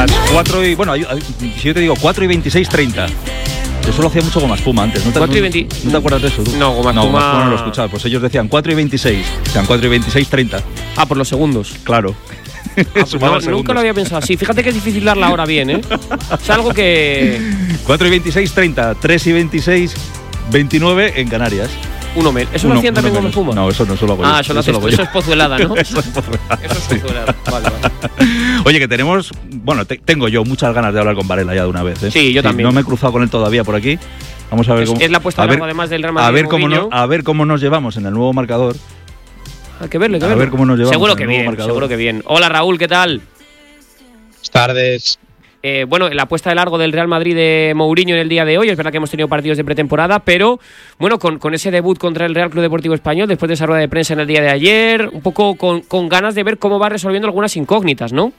las 4 y... Bueno, si yo te digo 4 y 26:30. Eso lo hacía mucho Goma Espuma antes. ¿No te acuerdas de eso tú? No, Goma Espuma no lo escuchaba. Pues ellos decían 4 y 26. Decían 4 y 26:30. Ah, por los segundos. Claro. Pues nunca lo había pensado así. Fíjate que es difícil dar la hora bien, ¿eh? Es algo que... 4 y 26:30, 3 y 26:29 en Canarias. ¿Eso lo hacían también Goma Espuma? No, eso no, eso lo hago yo. Eso es pozuelada, ¿no? Eso es pozuelada. Eso es pozuelada. Vale. Oye, que tenemos... Bueno, tengo yo muchas ganas de hablar con Varela ya de una vez, ¿eh? Sí, yo también. No me he cruzado con él todavía por aquí. Vamos a ver cómo... Es la apuesta larga, además del Real Madrid. A ver cómo nos llevamos en el nuevo marcador. Hay que verlo. A ver cómo nos llevamos. Seguro que bien. Hola, Raúl, ¿qué tal? Buenas tardes. Bueno, la apuesta de largo del Real Madrid de Mourinho en el día de hoy. Es verdad que hemos tenido partidos de pretemporada, pero bueno, con ese debut contra el Real Club Deportivo Español, después de esa rueda de prensa en el día de ayer, un poco con ganas de ver cómo va resolviendo algunas incógnitas, ¿no?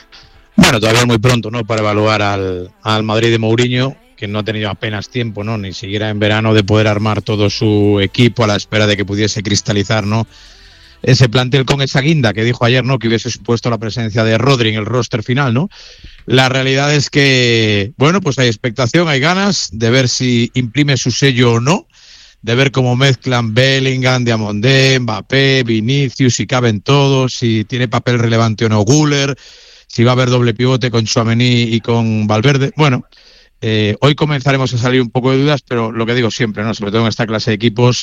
Bueno, todavía es muy pronto, ¿no?, para evaluar al Madrid de Mourinho, que no ha tenido apenas tiempo, ¿no?, ni siquiera en verano, de poder armar todo su equipo a la espera de que pudiese cristalizar, ¿no?, ese plantel con esa guinda que dijo ayer, ¿no?, que hubiese supuesto la presencia de Rodri en el roster final, ¿no? La realidad es que, bueno, pues hay expectación, hay ganas de ver si imprime su sello o no, de ver cómo mezclan Bellingham, Diamandé, Mbappé, Vinicius, si caben todos, si tiene papel relevante o no Güler, si va a haber doble pivote con Tchouaméni y con Valverde. Bueno, hoy comenzaremos a salir un poco de dudas, pero lo que digo siempre, ¿no?, sobre todo en esta clase de equipos,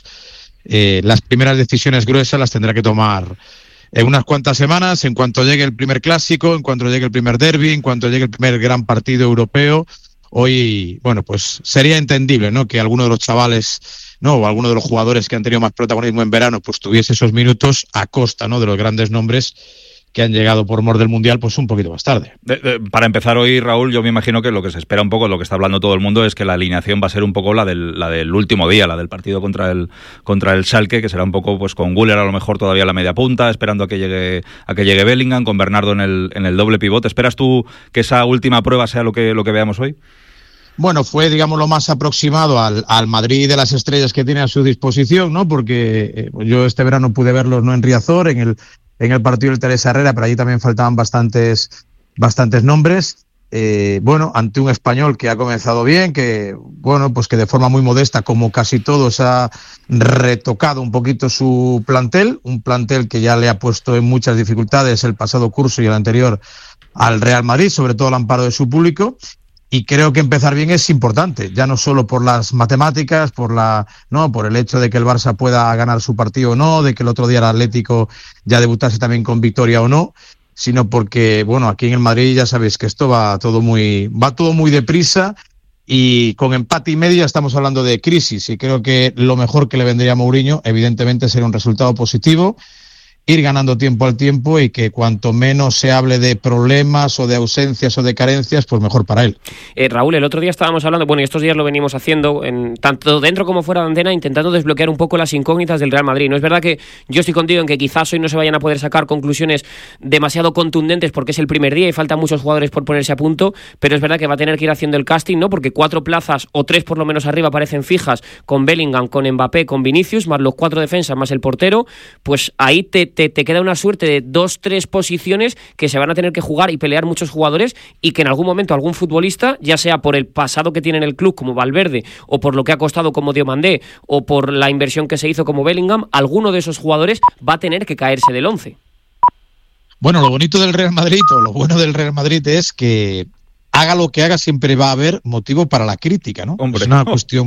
las primeras decisiones gruesas las tendrá que tomar en unas cuantas semanas, en cuanto llegue el primer clásico, en cuanto llegue el primer derbi, en cuanto llegue el primer gran partido europeo. Hoy, bueno, pues sería entendible, ¿no?, que alguno de los chavales, ¿no?, o alguno de los jugadores que han tenido más protagonismo en verano, pues tuviese esos minutos a costa, ¿no?, de los grandes nombres que han llegado por mor del Mundial, pues un poquito más tarde. Para empezar hoy, Raúl, yo me imagino que lo que se espera un poco, lo que está hablando todo el mundo, es que la alineación va a ser un poco la del último día, la del partido contra el Schalke, que será un poco pues con Güler a lo mejor todavía a la media punta, esperando a que llegue Bellingham, con Bernardo en el doble pivote. ¿Esperas tú que esa última prueba sea lo que veamos hoy? Bueno, fue, digamos, lo más aproximado al Madrid de las estrellas que tiene a su disposición, ¿no? Porque yo este verano pude verlos, no en Riazor, en el partido del Teresa Herrera, pero allí también faltaban bastantes nombres. Bueno, ante un Español que ha comenzado bien, que, bueno, pues que de forma muy modesta, como casi todos, ha retocado un poquito su plantel, un plantel que ya le ha puesto en muchas dificultades el pasado curso y el anterior al Real Madrid, sobre todo al amparo de su público. Y creo que empezar bien es importante, ya no solo por las matemáticas, por el hecho de que el Barça pueda ganar su partido o no, de que el otro día el Atlético ya debutase también con victoria o no, sino porque, bueno, aquí en el Madrid ya sabéis que esto va todo muy deprisa, y con empate y medio ya estamos hablando de crisis, y creo que lo mejor que le vendría a Mourinho, evidentemente, sería un resultado positivo, ir ganando tiempo al tiempo, y que cuanto menos se hable de problemas o de ausencias o de carencias, pues mejor para él. Raúl, el otro día estábamos hablando, bueno, y estos días lo venimos haciendo, tanto dentro como fuera de antena, intentando desbloquear un poco las incógnitas del Real Madrid. No es verdad que yo estoy contigo en que quizás hoy no se vayan a poder sacar conclusiones demasiado contundentes porque es el primer día y faltan muchos jugadores por ponerse a punto, pero es verdad que va a tener que ir haciendo el casting, ¿no? Porque 4 plazas o 3 por lo menos arriba parecen fijas, con Bellingham, con Mbappé, con Vinicius, más los 4 defensas, más el portero, pues ahí te queda una suerte de 2-3 posiciones que se van a tener que jugar y pelear muchos jugadores, y que en algún momento algún futbolista, ya sea por el pasado que tiene en el club como Valverde, o por lo que ha costado como Diomandé, o por la inversión que se hizo como Bellingham, alguno de esos jugadores va a tener que caerse del 11. Bueno, lo bonito del Real Madrid, o lo bueno del Real Madrid, es que haga lo que haga, siempre va a haber motivo para la crítica, ¿no? Hombre, es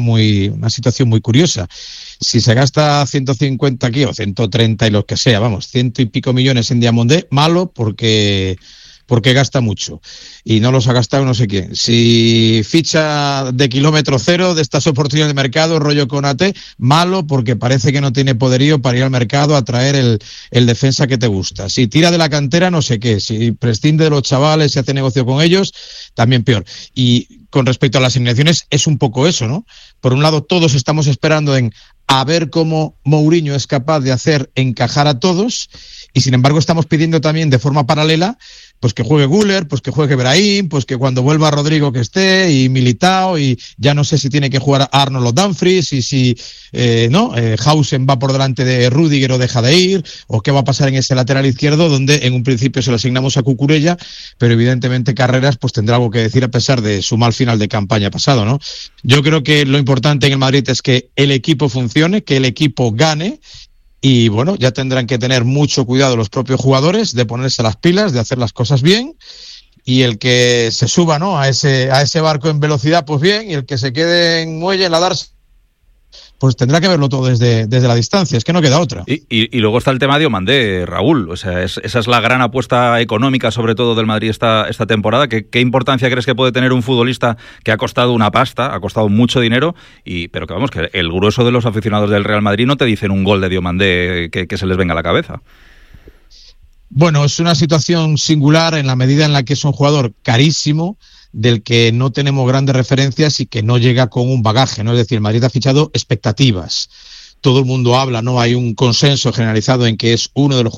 una situación muy curiosa. Si se gasta 150 aquí o 130 y lo que sea, vamos, 100 y pico millones en Diamandé, malo porque gasta mucho y no los ha gastado no sé quién. Si ficha de kilómetro cero de estas oportunidades de mercado, rollo Konaté, malo porque parece que no tiene poderío para ir al mercado a traer el defensa que te gusta. Si tira de la cantera, no sé qué. Si prescinde de los chavales y hace negocio con ellos, también peor. Y con respecto a las alineaciones, es un poco eso, ¿no? Por un lado, todos estamos esperando a ver cómo Mourinho es capaz de hacer encajar a todos, y sin embargo estamos pidiendo también de forma paralela pues que juegue Güler, pues que juegue Brahim, pues que cuando vuelva Rodrigo que esté, y Militao, y ya no sé si tiene que jugar Arnold o Dumfries, y si Hausen va por delante de Rüdiger o deja de ir, o qué va a pasar en ese lateral izquierdo, donde en un principio se lo asignamos a Cucurella, pero evidentemente Carreras pues tendrá algo que decir a pesar de su mal final de campaña pasado, ¿no? Yo creo que lo importante en el Madrid es que el equipo funcione, que el equipo gane. Y bueno, ya tendrán que tener mucho cuidado los propios jugadores de ponerse las pilas, de hacer las cosas bien, y el que se suba, ¿no?, a ese barco en velocidad, pues bien, y el que se quede en muelle, en la darse, pues tendrá que verlo todo desde la distancia, es que no queda otra. Y luego está el tema de Diomandé, Raúl, o sea, esa es la gran apuesta económica, sobre todo del Madrid esta temporada. ¿Qué importancia crees que puede tener un futbolista que ha costado una pasta, ha costado mucho dinero, pero que vamos, que el grueso de los aficionados del Real Madrid no te dicen un gol de Diomandé que se les venga a la cabeza? Bueno, es una situación singular en la medida en la que es un jugador carísimo, del que no tenemos grandes referencias y que no llega con un bagaje, ¿no? Es decir, el Madrid ha fichado expectativas. Todo el mundo habla, ¿no? Hay un consenso generalizado en que es uno de los